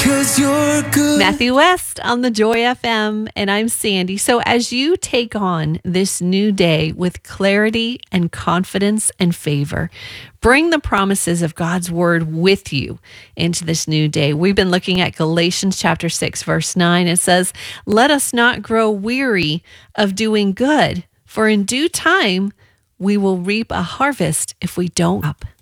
'cause you're good. Matthew West on the Joy FM, and I'm Sandy. So as you take on this new day with clarity and confidence and favor, bring the promises of God's word with you into this new day. We've been looking at Galatians chapter 6, verse 9. It says, "Let us not grow weary of doing good, for in due time we will reap a harvest if we don't stop."